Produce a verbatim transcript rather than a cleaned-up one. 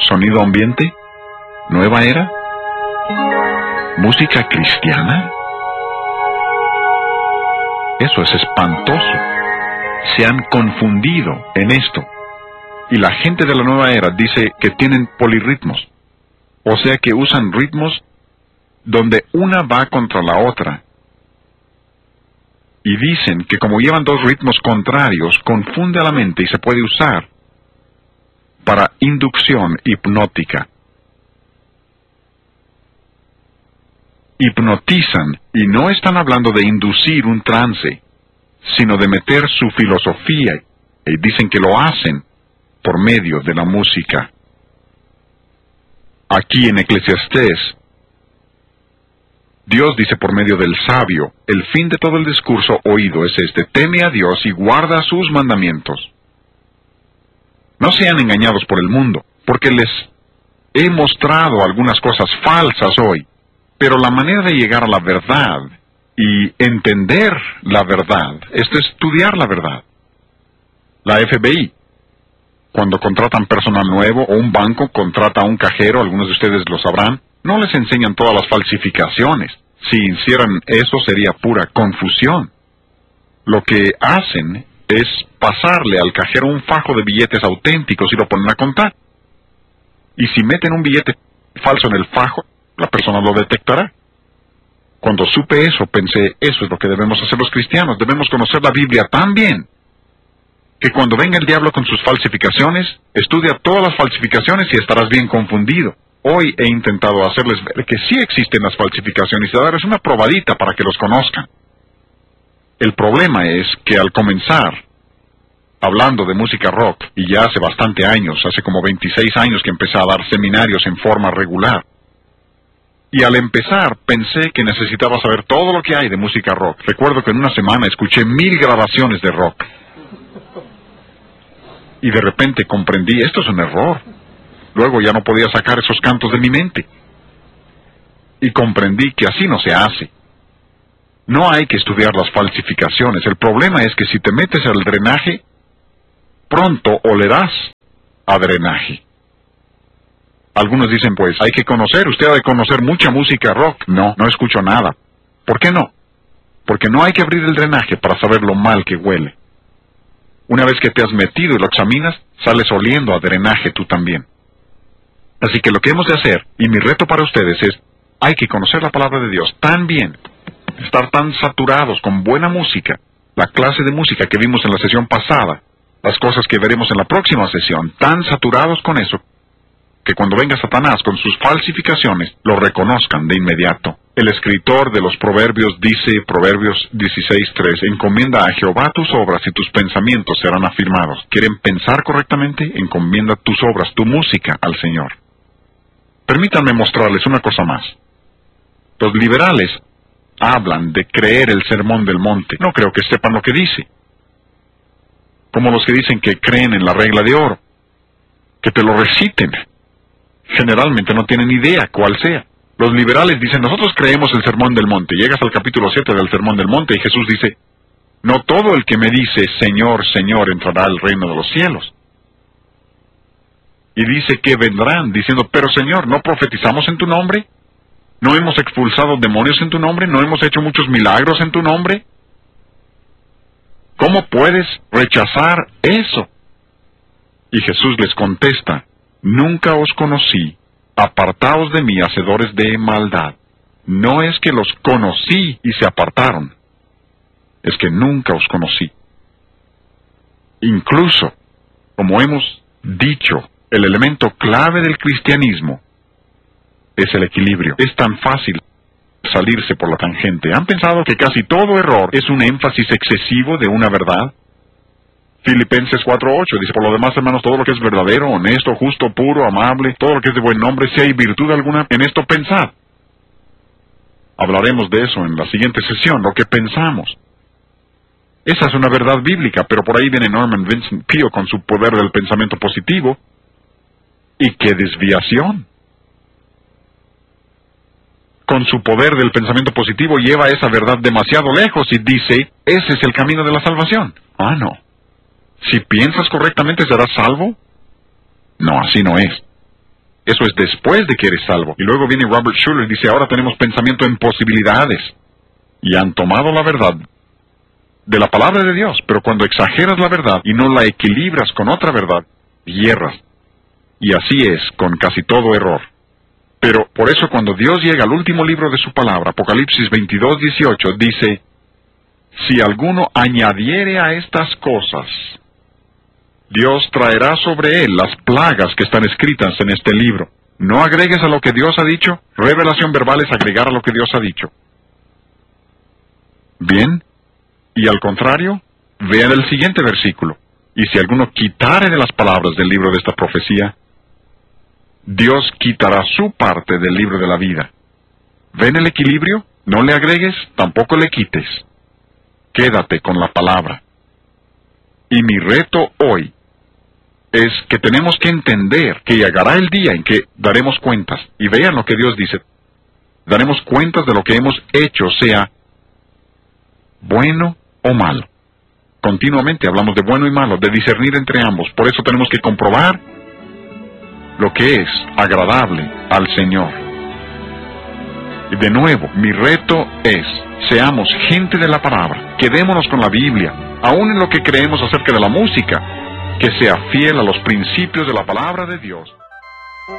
¿Sonido ambiente? ¿Nueva era? ¿Música cristiana? Eso es espantoso. Se han confundido en esto. Y la gente de la nueva era dice que tienen polirritmos. O sea que usan ritmos donde una va contra la otra. Y dicen que como llevan dos ritmos contrarios, confunde a la mente y se puede usar para inducción hipnótica. Hipnotizan, y no están hablando de inducir un trance, sino de meter su filosofía, y dicen que lo hacen por medio de la música. Aquí en Eclesiastés, Dios dice por medio del sabio, el fin de todo el discurso oído es este: teme a Dios y guarda sus mandamientos. No sean engañados por el mundo, porque les he mostrado algunas cosas falsas hoy, pero la manera de llegar a la verdad y entender la verdad es estudiar la verdad. La F B I, cuando contratan personal nuevo, o un banco contrata a un cajero, algunos de ustedes lo sabrán, no les enseñan todas las falsificaciones. Si hicieran eso sería pura confusión. Lo que hacen es pasarle al cajero un fajo de billetes auténticos y lo ponen a contar. Y si meten un billete falso en el fajo, la persona lo detectará. Cuando supe eso, pensé, eso es lo que debemos hacer los cristianos. Debemos conocer la Biblia tan bien que cuando venga el diablo con sus falsificaciones, estudia todas las falsificaciones y estarás bien confundido. Hoy he intentado hacerles ver que sí existen las falsificaciones y darles una probadita para que los conozcan. El problema es que al comenzar, hablando de música rock, y ya hace bastante años, hace como veintiséis años que empecé a dar seminarios en forma regular, y al empezar pensé que necesitaba saber todo lo que hay de música rock. Recuerdo que en una semana escuché mil grabaciones de rock. Y de repente comprendí, esto es un error. Luego ya no podía sacar esos cantos de mi mente. Y comprendí que así no se hace. No hay que estudiar las falsificaciones. El problema es que si te metes al drenaje, pronto olerás a drenaje. Algunos dicen, pues, hay que conocer, usted ha de conocer mucha música rock. No, no escucho nada. ¿Por qué no? Porque no hay que abrir el drenaje para saber lo mal que huele. Una vez que te has metido y lo examinas, sales oliendo a drenaje tú también. Así que lo que hemos de hacer, y mi reto para ustedes es, hay que conocer la palabra de Dios tan bien, estar tan saturados con buena música, la clase de música que vimos en la sesión pasada, las cosas que veremos en la próxima sesión, tan saturados con eso, que cuando venga Satanás con sus falsificaciones, lo reconozcan de inmediato. El escritor de los Proverbios dice, Proverbios dieciséis tres, encomienda a Jehová tus obras y tus pensamientos serán afirmados. ¿Quieren pensar correctamente? Encomienda tus obras, tu música al Señor. Permítanme mostrarles una cosa más. Los liberales hablan de creer el sermón del monte. No creo que sepan lo que dice. Como los que dicen que creen en la regla de oro. Que te lo reciten. Generalmente no tienen idea cuál sea. Los liberales dicen, nosotros creemos el sermón del monte. Llegas al capítulo siete del sermón del monte y Jesús dice, no todo el que me dice, Señor, Señor, entrará al reino de los cielos. Y dice que vendrán, diciendo, pero Señor, ¿no profetizamos en tu nombre? ¿No hemos expulsado demonios en tu nombre? ¿No hemos hecho muchos milagros en tu nombre? ¿Cómo puedes rechazar eso? Y Jesús les contesta, nunca os conocí, apartaos de mí, hacedores de maldad. No es que los conocí y se apartaron, es que nunca os conocí. Incluso, como hemos dicho, el elemento clave del cristianismo es el equilibrio. Es tan fácil salirse por la tangente. ¿Han pensado que casi todo error es un énfasis excesivo de una verdad? Filipenses cuatro ocho dice, por lo demás, hermanos, todo lo que es verdadero, honesto, justo, puro, amable, todo lo que es de buen nombre, si hay virtud alguna, en esto pensad. Hablaremos de eso en la siguiente sesión, lo que pensamos. Esa es una verdad bíblica, pero por ahí viene Norman Vincent Peale con su poder del pensamiento positivo. ¡Y qué desviación! Con su poder del pensamiento positivo lleva esa verdad demasiado lejos y dice, ese es el camino de la salvación. Ah, no. Si piensas correctamente, ¿serás salvo? No, así no es. Eso es después de que eres salvo. Y luego viene Robert Schuller y dice, ahora tenemos pensamiento en posibilidades. Y han tomado la verdad de la palabra de Dios, pero cuando exageras la verdad y no la equilibras con otra verdad, hierras. Y así es con casi todo error. Pero por eso cuando Dios llega al último libro de su palabra, Apocalipsis veintidós, dieciocho, dice, si alguno añadiere a estas cosas, Dios traerá sobre él las plagas que están escritas en este libro. No agregues a lo que Dios ha dicho. Revelación verbal es agregar a lo que Dios ha dicho. Bien. Y al contrario, vean el siguiente versículo. Y si alguno quitare de las palabras del libro de esta profecía, Dios quitará su parte del libro de la vida. ¿Ven el equilibrio? No le agregues, tampoco le quites. Quédate con la palabra. Y mi reto hoy es que tenemos que entender que llegará el día en que daremos cuentas. Y vean lo que Dios dice. Daremos cuentas de lo que hemos hecho, sea bueno o malo. Continuamente hablamos de bueno y malo, de discernir entre ambos. Por eso tenemos que comprobar lo que es agradable al Señor. Y de nuevo, mi reto es, seamos gente de la palabra, quedémonos con la Biblia, aun en lo que creemos acerca de la música, que sea fiel a los principios de la palabra de Dios.